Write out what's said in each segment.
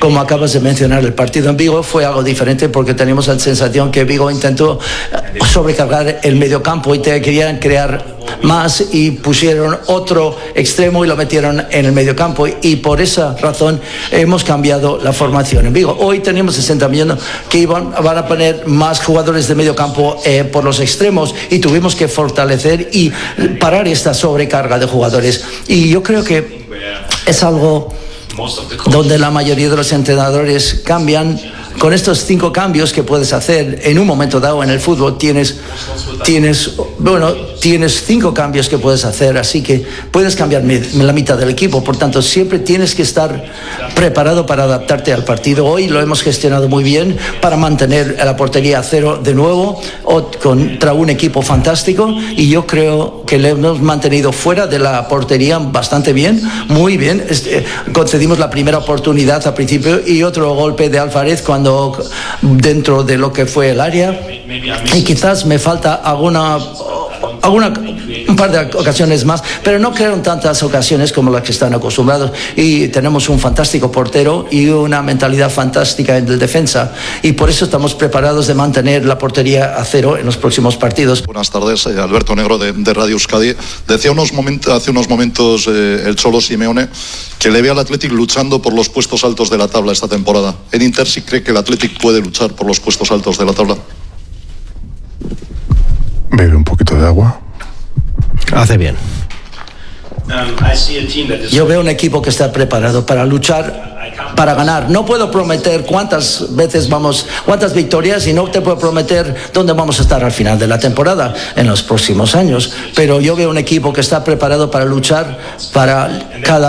como acabas de mencionar, el partido en Vigo fue algo diferente porque teníamos la sensación que Vigo intentó sobrecargar el mediocampo y querían crear más y pusieron otro extremo y lo metieron en el mediocampo, y por esa razón hemos cambiado la formación en Vigo. Hoy tenemos 60 millones que van a poner más jugadores de mediocampo por los extremos, y tuvimos que fortalecer y parar esta sobrecarga de jugadores, y yo creo que es algo donde la mayoría de los entrenadores cambian. Con estos 5 cambios que puedes hacer en un momento dado en el fútbol, tienes 5 cambios que puedes hacer, así que puedes cambiar la mitad del equipo. Por tanto, siempre tienes que estar preparado para adaptarte al partido. Hoy lo hemos gestionado muy bien para mantener la portería a 0 de nuevo contra un equipo fantástico, y yo creo que le hemos mantenido fuera de la portería bastante bien, muy bien. Concedimos la primera oportunidad al principio y otro golpe de Álvarez cuando dentro de lo que fue el área, y quizás me falta un par de ocasiones más, pero no crearon tantas ocasiones como las que están acostumbrados, y tenemos un fantástico portero y una mentalidad fantástica en el defensa, y por eso estamos preparados de mantener la portería a 0 en los próximos partidos. Buenas tardes, Alberto Negro de Radio Euskadi. Decía hace unos momentos el Cholo Simeone que le ve al Athletic luchando por los puestos altos de la tabla esta temporada. ¿En Inter sí cree que el Athletic puede luchar por los puestos altos de la tabla? Bebe un poquito de agua. Hace bien. Yo veo un equipo que está preparado para luchar, para ganar. No puedo prometer cuántas victorias, y no te puedo prometer dónde vamos a estar al final de la temporada en los próximos años, pero yo veo un equipo que está preparado para luchar para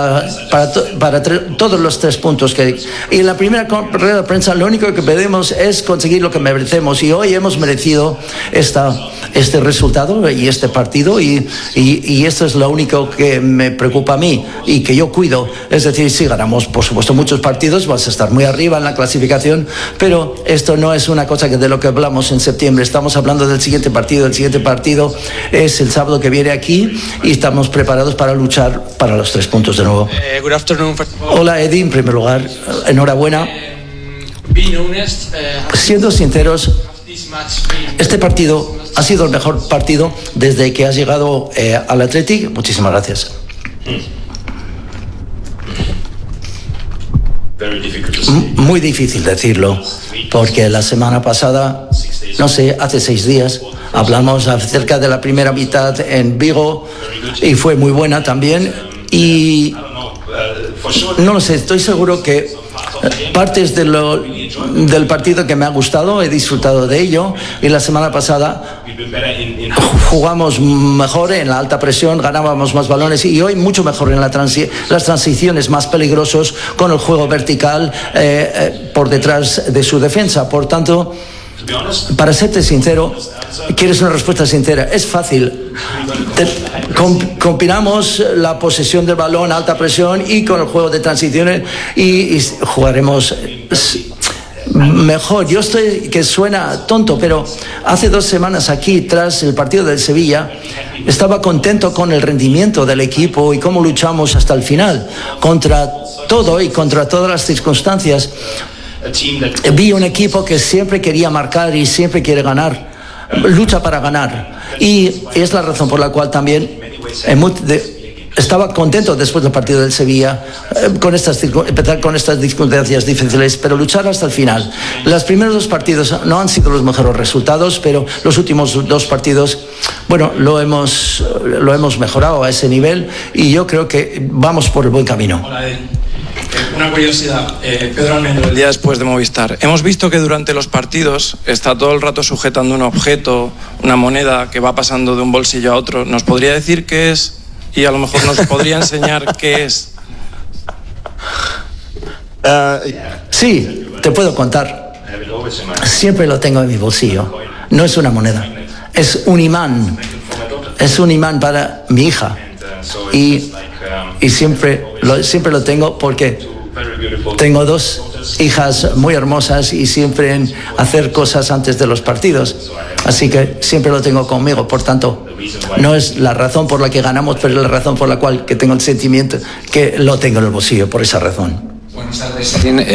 todos los 3 puntos y en la primera rueda de prensa lo único que pedimos es conseguir lo que merecemos, y hoy hemos merecido este resultado y este partido, y esto es lo único que me preocupa a mí y que yo cuido. Es decir, si ganamos por supuesto muchos partidos vas a estar muy arriba en la clasificación, pero esto no es una cosa de lo que hablamos en septiembre. Estamos hablando del siguiente partido. El siguiente partido es el sábado que viene aquí, y estamos preparados para luchar para los 3 puntos de nuevo. Good afternoon. Hola Eddie, en primer lugar, enhorabuena. Siendo sinceros, este partido ha sido el mejor partido desde que has llegado al Athletic. Muchísimas gracias. Muy difícil decirlo, porque la semana pasada, no sé, hace 6 días, hablamos acerca de la primera mitad en Vigo y fue muy buena también, y no lo sé, estoy seguro que partes del partido que me ha gustado, he disfrutado de ello, y la semana pasada jugamos mejor en la alta presión, ganábamos más balones, y hoy mucho mejor en las transiciones, más peligrosos con el juego vertical por detrás de su defensa. Por tanto, para serte sincero, ¿quieres una respuesta sincera? Es fácil. Combinamos la posesión del balón, alta presión, y con el juego de transiciones, y jugaremos mejor. Yo estoy, que suena tonto, pero hace 2 semanas aquí, tras el partido del Sevilla, estaba contento con el rendimiento del equipo y cómo luchamos hasta el final, contra todo y contra todas las circunstancias. Vi un equipo que siempre quería marcar y siempre quiere ganar, lucha para ganar, y es la razón por la cual también estaba contento después del partido del Sevilla, empezar con estas circunstancias difíciles, pero luchar hasta el final. Los primeros 2 partidos no han sido los mejores resultados, pero los últimos 2 partidos, bueno, lo hemos mejorado a ese nivel, y yo creo que vamos por el buen camino. Hola, una curiosidad, Pedro Almendro, el día después de Movistar. Hemos visto que durante los partidos está todo el rato sujetando un objeto, una moneda que va pasando de un bolsillo a otro. ¿Nos podría decir qué es? Y a lo mejor nos podría enseñar qué es. Sí, te puedo contar. Siempre lo tengo en mi bolsillo. No es una moneda, es un imán. Es un imán para mi hija. Y siempre lo tengo porque tengo 2 hijas muy hermosas y siempre en hacer cosas antes de los partidos. Así que siempre lo tengo conmigo. Por tanto, no es la razón por la que ganamos, pero es la razón por la cual que tengo el sentimiento que lo tengo en el bolsillo, por esa razón. Buenas tardes.